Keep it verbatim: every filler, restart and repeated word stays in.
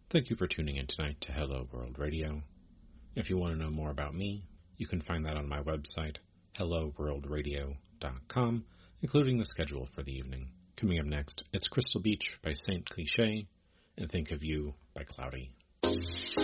Thank you for tuning in tonight to Hello World Radio. If you want to know more about me, you can find that on my website, hello world radio dot com, including the schedule for the evening. Coming up next, it's Crystal Beach by Saint Cliché and Think of You by Cloudy.